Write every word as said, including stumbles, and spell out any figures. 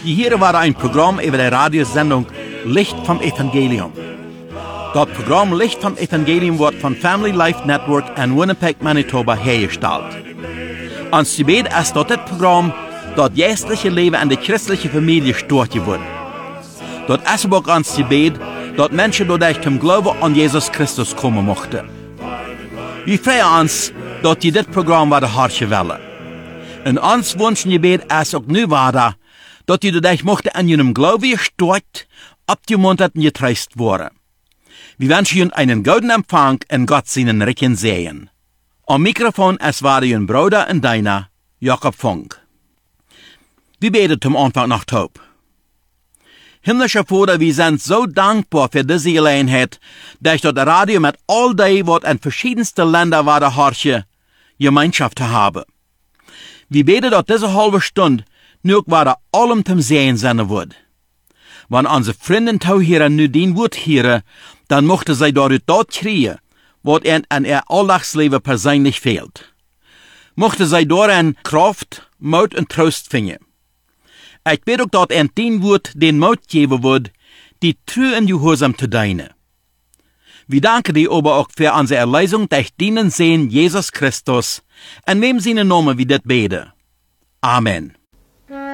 Hier war ein Programm über die Radiosendung Licht vom Evangelium. Das Programm Licht vom Evangelium wird von Family Life Network in Winnipeg, Manitoba hergestellt. Ons gebed ist, dass das Programm das geistliche Leben in der christlichen Familie stört wird. Das ist auch ons gebed, dass Menschen dadurch zum Glauben an Jesus Christus kommen möchten. Wir freuen uns, dass die das Programm weiter hartje wollen. Und ons wünschen gebed ist auch nu weiter, dass die dadurch möchten an ihrem Glauben gestört, abgemuntert und getröstet worden. Wir wünschen Ihnen einen guten Empfang und Gott seinen Recken sehen. Am Mikrofon es war Ihr Bruder und deiner, Jakob Funk. Wir beten zum Anfang nach Taub. Himmlischer Vater, wir sind so dankbar für diese Gelegenheit, dass das Radio mit all dem, was in verschiedensten Ländern war, der Harche, Gemeinschaft zu haben. Wir beten, dass diese halbe Stunde nur war allem zum Sehen sein wird. Wenn unsere Freunde hier nu den Wort hören, dann mochte sie dort dort kriegen, was ihnen an ihr Alltagsleben persönlich fehlt. Mochte sie darin Kraft, Mut und Trost finden. Ich bete auch, dass ihnen den Wort den Mut geben wird, die treu und gehorsam zu dienen. Wir danken dir aber auch für unsere Erlösung durch den Sehen Jesus Christus, in wem seine Namen wir das beten. Amen.